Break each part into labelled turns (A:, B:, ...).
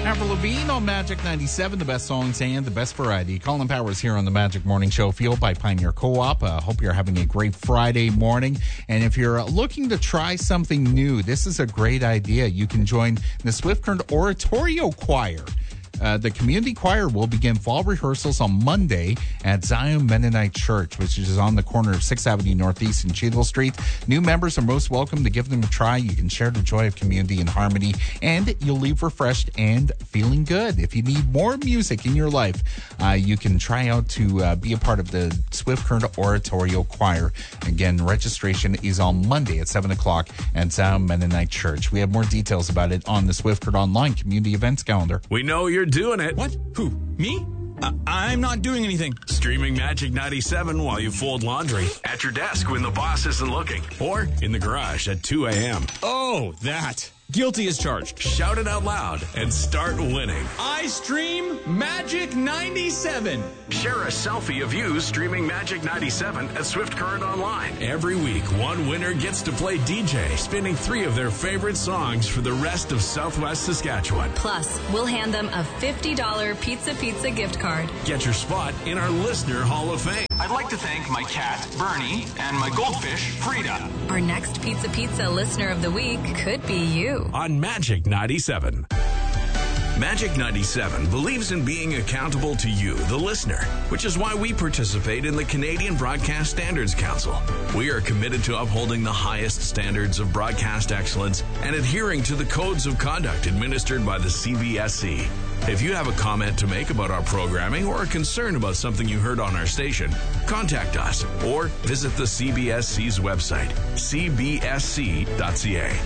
A: Avril Lavigne on Magic 97, the best songs and the best variety. Colin Powers here on the Magic Morning Show, fueled by Pioneer Co-op. Hope you're having a great Friday morning. And if you're looking to try something new, this is a great idea. You can join the Swift Current Oratorio Choir. The community choir will begin fall rehearsals on Monday at Zion Mennonite Church, which is on the corner of 6th Avenue Northeast and Cheadle Street. New members are most welcome to give them a try. You can share the joy of community and harmony, and you'll leave refreshed and feeling good. If you need more music in your life, you can try out to be a part of the Swift Current Oratorio Choir. Again, registration is on Monday at 7 o'clock at Zion Mennonite Church. We have more details about it on the Swift Current Online Community Events Calendar.
B: We know you're doing it.
C: What? Who? Me? I'm not doing anything.
B: Streaming Magic 97 while you fold laundry. At your desk when the boss isn't looking. Or in the garage at 2 a.m.
C: Oh, that. Guilty as charged.
B: Shout it out loud and start winning.
C: I stream Magic 97.
B: Share a selfie of you streaming Magic 97 at Swift Current Online. Every week, one winner gets to play DJ, spinning 3 of their favorite songs for the rest of Southwest Saskatchewan.
D: Plus, we'll hand them a $50 Pizza gift card.
B: Get your spot in our Listener Hall of Fame.
E: I'd like to thank my cat, Bernie, and my goldfish, Frida.
D: Our next Pizza Listener of the Week could be you.
B: On Magic 97. Magic 97 believes in being accountable to you, the listener, which is why we participate in the Canadian Broadcast Standards Council. We are committed to upholding the highest standards of broadcast excellence and adhering to the codes of conduct administered by the CBSC. If you have a comment to make about our programming or a concern about something you heard on our station, contact us or visit the CBSC's website, cbsc.ca.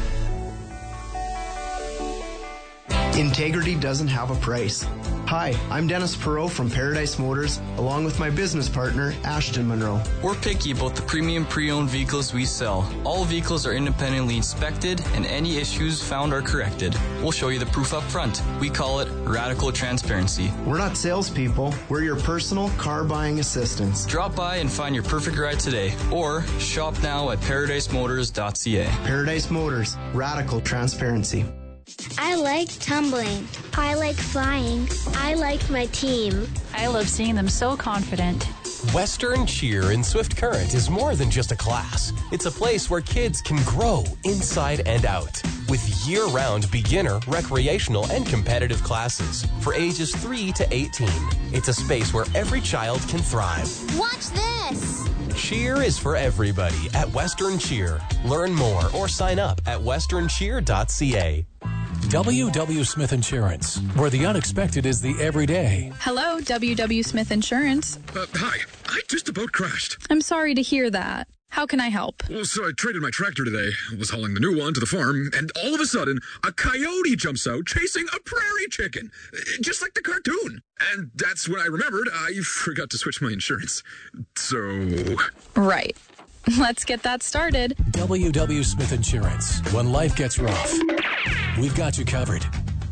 F: Integrity doesn't have a price. Hi, I'm Dennis Perot from Paradise Motors, along with my business partner, Ashton Monroe.
G: We're picky about the premium pre-owned vehicles we sell. All vehicles are independently inspected, and any issues found are corrected. We'll show you the proof up front. We call it radical transparency.
F: We're not salespeople. We're your personal car buying assistants.
G: Drop by and find your perfect ride today, or shop now at ParadiseMotors.ca.
F: Paradise Motors, radical transparency.
H: I like tumbling. I like flying. I like my team.
I: I love seeing them so confident.
J: Western Cheer in Swift Current is more than just a class. It's a place where kids can grow inside and out. With year-round beginner, recreational, and competitive classes for ages 3 to 18. It's a space where every child can thrive.
H: Watch this!
J: Cheer is for everybody at Western Cheer. Learn more or sign up at westerncheer.ca.
K: W.W. Smith Insurance, where the unexpected is the everyday.
I: Hello, W.W. Smith Insurance.
L: Hi, I just about crashed.
I: I'm sorry to hear that. How can I help?
L: Well, so I traded my tractor today, was hauling the new one to the farm, and all of a sudden, a coyote jumps out chasing a prairie chicken, just like the cartoon. And that's when I remembered I forgot to switch my insurance. So...
I: Right. Let's get that started.
K: W.W. Smith Insurance. When life gets rough, we've got you covered.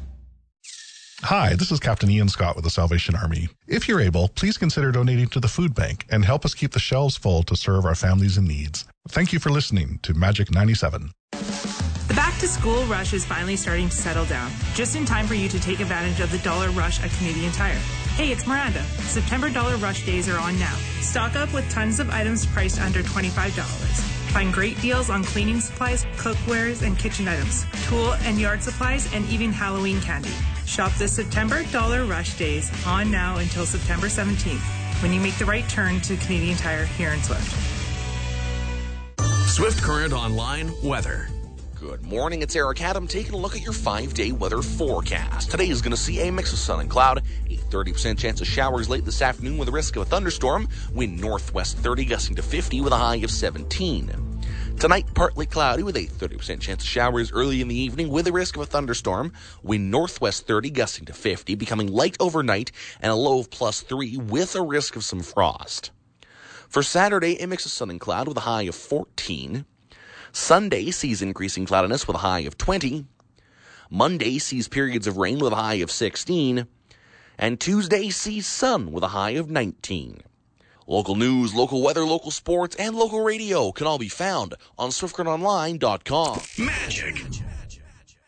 M: Hi, this is Captain Ian Scott with the Salvation Army. If you're able, please consider donating to the food bank and help us keep the shelves full to serve our families in need. Thank you for listening to Magic 97.
N: The back-to-school rush is finally starting to settle down, just in time for you to take advantage of the Dollar Rush at Canadian Tire. Hey, it's Miranda. September Dollar Rush days are on now. Stock up with tons of items priced under $25. Find great deals on cleaning supplies, cookwares, and kitchen items, tool and yard supplies, and even Halloween candy. Shop this September Dollar Rush days on now until September 17th, when you make the right turn to Canadian Tire here in Swift.
B: Swift Current Online weather.
O: Good morning, it's Eric Adam taking a look at your 5-day weather forecast. Today is going to see a mix of sun and cloud, a 30% chance of showers late this afternoon with a risk of a thunderstorm, wind northwest 30 gusting to 50 with a high of 17. Tonight, partly cloudy with a 30% chance of showers early in the evening with a risk of a thunderstorm, wind northwest 30 gusting to 50, becoming light overnight and a low of +3 with a risk of some frost. For Saturday, a mix of sun and cloud with a high of 14. Sunday sees increasing cloudiness with a high of 20. Monday sees periods of rain with a high of 16. And Tuesday sees sun with a high of 19. Local news, local weather, local sports, and local radio can all be found on SwiftCurrentOnline.com.
B: Magic